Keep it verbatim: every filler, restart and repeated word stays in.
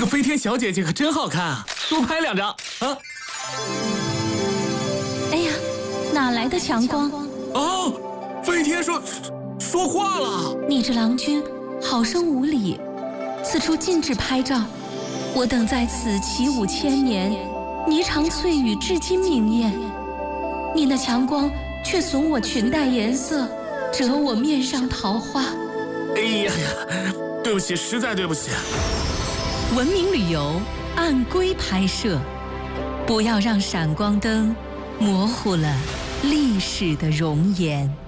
个飞天小姐姐可真好看啊，多拍两张啊！ 哎呀，哪来的强光？ 哦，飞天说说话了。 你这郎君好生无礼，此处禁止拍照。我等在此起舞千年，霓裳翠羽至今明艳。你那强光却损我裙带颜色，折我面上桃花。 哎呀呀，对不起，实在对不起。 文明旅游按规拍摄，不要让闪光灯模糊了历史的容颜。